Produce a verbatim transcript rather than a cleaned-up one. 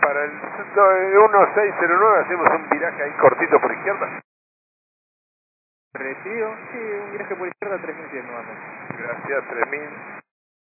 para el uno seis cero nueve hacemos un viraje ahí cortito por izquierda. Recibido, sí, un viraje por izquierda tres mil pies nuevamente. Gracias, tres mil.